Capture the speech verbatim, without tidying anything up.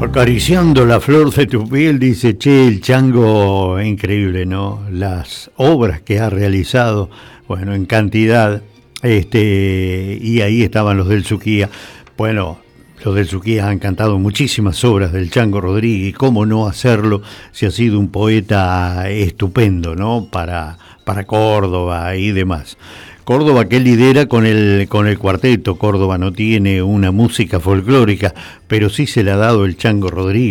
Acariciando la flor de tu piel, dice, che, el Chango, increíble, ¿no? Las obras que ha realizado, bueno, en cantidad, este, y ahí estaban los del Suquía. Bueno, los del Suquía han cantado muchísimas obras del Chango Rodríguez, ¿cómo no hacerlo si ha sido un poeta estupendo, ¿no? Para, para Córdoba y demás. Córdoba que lidera con el, con el cuarteto. Córdoba no tiene una música folclórica, pero sí se le ha dado el Chango Rodríguez.